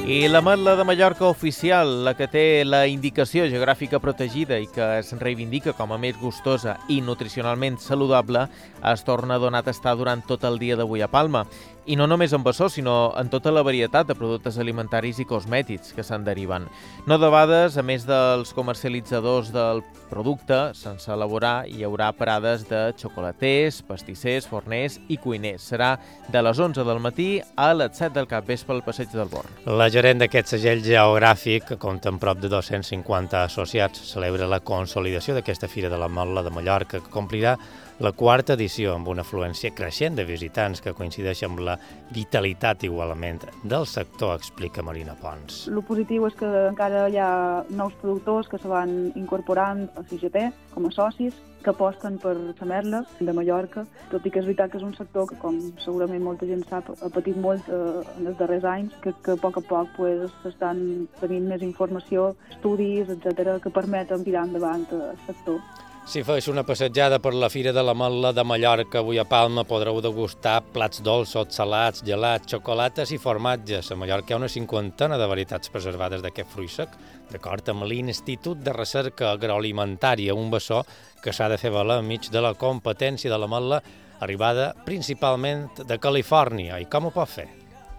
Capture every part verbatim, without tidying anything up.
I l'ametla de Mallorca oficial, la que té la indicació geogràfica protegida i que es reivindica com a més gustosa i nutricionalment saludable, es torna a donar a tastar durant tot el dia d'avui a Palma. I no només en bessó, sinó en tota la varietat de productes alimentaris i cosmètics que se'n deriven. No debades, a més dels comercialitzadors del producte, sense elaborar hi haurà parades de xocolaters, pastissers, forners i cuiners. Serà de les onze del matí a les set del capvespre al Passeig del Born. La gerent d'aquest segell geogràfic, que compta amb prop de dos-cents cinquanta associats, celebra la consolidació d'aquesta Fira de l'Ametla de Mallorca, que complirà la quarta edició amb una afluència creixent de visitants que coincideix amb la vitalitat igualment del sector, explica Marina Pons. El positiu és que encara hi ha nous productors que se van incorporant a C G P com a socis, que aposten per l'ametla de Mallorca, tot i que és veritat que és un sector que, com segurament molta gent sap, ha patit molt eh, en els darrers anys, que, que a poc a poc pues, s'estan tenint més informació, estudis, etcètera, que permeten tirar endavant el sector. Si fes una passejada per la Fira de l'Ametla de Mallorca avui a Palma, podreu degustar plats dolços, salats, gelats, xocolates i formatges. A Mallorca hi ha una cinquantena de varietats preservades d'aquest fruit sec, d'acord amb l'Institut de Recerca Agroalimentària, un bessó que s'ha de fer valer enmig de la competència de l'ametla arribada principalment de Califòrnia. I com ho pot fer?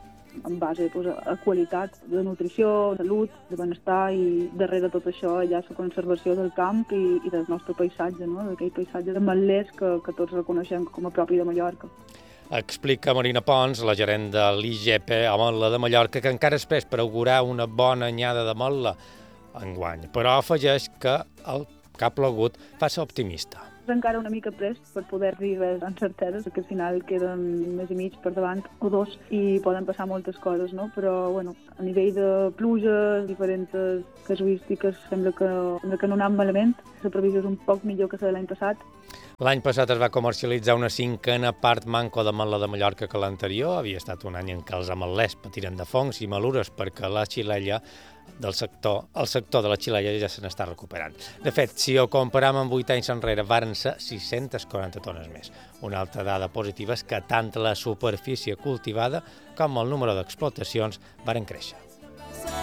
En base pues, a qualitat de nutrició, de salut, de benestar, i darrere tot això hi ha la conservació del camp i, i del nostre paisatge, no? D'aquell paisatge de ametlers que, que tots reconeixem com a propi de Mallorca. Explica Marina Pons, la gerent de l'I G P Ametla de Mallorca, que encara és pres per augurar una bona anyada d'ametla enguany, però afegeix que el que ha plogut fa ser optimista. És encara una mica prest per poder dir res amb certeses, que al final queden un mes i mig per davant o dos i poden passar moltes coses, no? Però bueno, a nivell de pluges, diferents casuístiques, sembla que, sembla que no anava malament. La previsió és un poc millor que la de l'any passat. L'any passat es va comercialitzar una cinquena part manco d'ametla de Mallorca que l'anterior. Havia estat un any en què els ametlers patiren de fongs i malures perquè la xilella del sector, el sector de la xilella ja se n'està recuperant. De fet, si ho comparem amb vuit anys enrere, varen ser sis-centes quaranta tones més. Una altra dada positiva és que tant la superfície cultivada com el número d'explotacions varen créixer.